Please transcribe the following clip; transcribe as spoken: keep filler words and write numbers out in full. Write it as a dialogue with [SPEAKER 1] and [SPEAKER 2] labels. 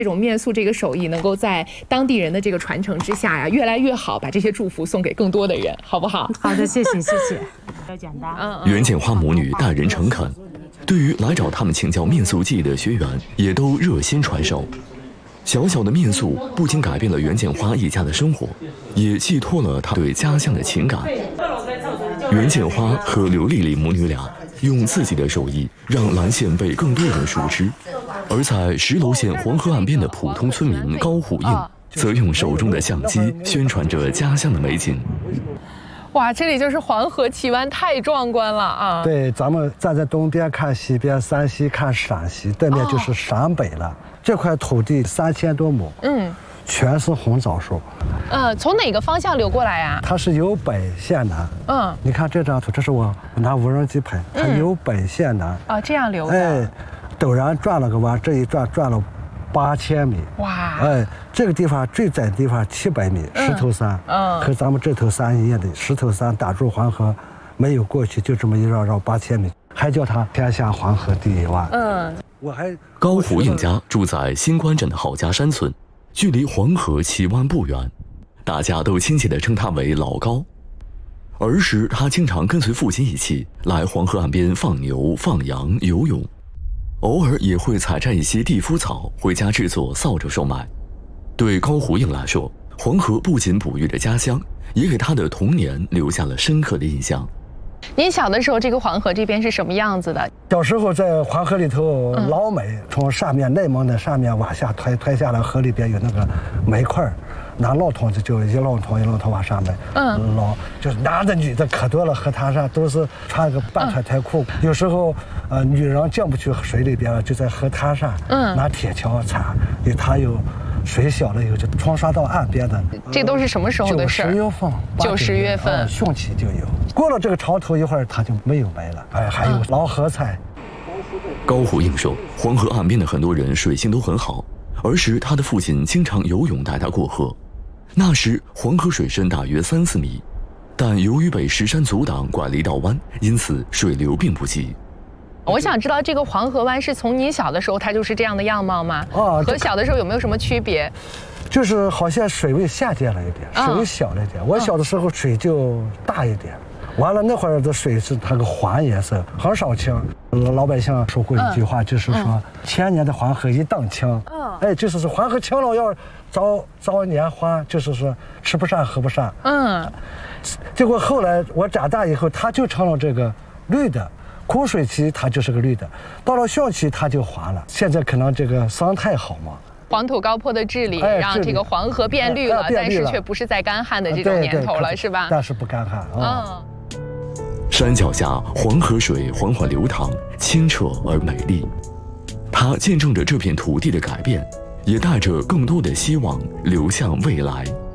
[SPEAKER 1] 这种面塑这个手艺能够在当地人的这个传承之下呀，越来越好，把这些祝福送给更多的人，好不好？
[SPEAKER 2] 好的，谢谢谢谢。比较简单。
[SPEAKER 1] 嗯。
[SPEAKER 3] 袁建花母女待人诚恳，对于来找他们请教面塑技艺的学员，也都热心传授。小小的面塑不仅改变了袁建花一家的生活，也寄托了她对家乡的情感。袁建花和刘丽丽母女俩用自己的手艺让兰县被更多人熟知，而在石楼县黄河岸边的普通村民高虎应，则用手中的相机宣传着家乡的美景。
[SPEAKER 1] 哇，这里就是黄河奇湾，太壮观了啊！
[SPEAKER 4] 对，咱们站在东边看西边，山西看陕西，对面就是陕北了。哦、这块土地三千多亩，嗯，全是红枣树。
[SPEAKER 1] 呃，从哪个方向流过来啊？
[SPEAKER 4] 它是由北向南。嗯，你看这张图，这是我拿无人机拍，它由北向南。
[SPEAKER 1] 啊、嗯，这样流的。
[SPEAKER 4] 哎，陡然转了个弯，这一转转了八千米。哇！哎，这个地方最窄的地方七百米，石头山。嗯。和咱们这头山一样的石头山打住黄河，没有过去，就这么一绕绕八千米，还叫它天下黄河第一湾。嗯。我还
[SPEAKER 3] 高虎应家住在新关镇的郝家山村，距离黄河奇湾不远。大家都亲切地称他为老高。儿时，他经常跟随父亲一起来黄河岸边放牛、放羊、游泳，偶尔也会采摘一些地肤草回家制作扫帚售卖。对高虎应来说，黄河不仅哺育着家乡，也给他的童年留下了深刻的印象。
[SPEAKER 1] 您小的时候，这个黄河这边是什么样子的？
[SPEAKER 4] 小时候在黄河里头捞煤，从上面内蒙的上面往下推，推下来河里边有那个煤块，拿老桶子就一老桶一老桶往上面嗯捞，就是男的女的可多了，河滩上都是穿个半穿腿裤，有时候呃女人进不去水里边了，就在河滩上嗯拿铁锹铲，因为它有。水小了以后就冲刷到岸边的，
[SPEAKER 1] 这都是什么时候的事？
[SPEAKER 4] 九十月份，
[SPEAKER 1] 九十月份，
[SPEAKER 4] 汛期就有。过了这个潮头一会儿，它就没有煤了。哎，还有捞河菜。
[SPEAKER 3] 高虎应说，黄河岸边的很多人水性都很好，儿时他的父亲经常游泳带他过河。那时黄河水深大约三四米，但由于被石山阻挡，拐了一道弯，因此水流并不急。
[SPEAKER 1] 我想知道这个黄河湾是从你小的时候它就是这样的样貌吗？啊，和小的时候有没有什么区别？
[SPEAKER 4] 就是好像水位下降了一点，水位小了一点。我小的时候水就大一点，完了那会儿的水是它个黄颜色，很少清。老百姓说过一句话，就是说千年的黄河一荡清。嗯，哎，就是说黄河清了要早早年花，就是说吃不上喝不上。嗯，结果后来我长大以后，它就成了这个绿的。枯水期它就是个绿的，到了汛期它就黄了。现在可能这个生态好嘛，
[SPEAKER 1] 黄土高坡的治理让这个黄河变绿了，但是却不是在干旱的这种年头了，是吧？
[SPEAKER 4] 但是不干旱啊。
[SPEAKER 3] 山脚下黄河水缓缓流淌，清澈而美丽。它见证着这片土地的改变，也带着更多的希望流向未来。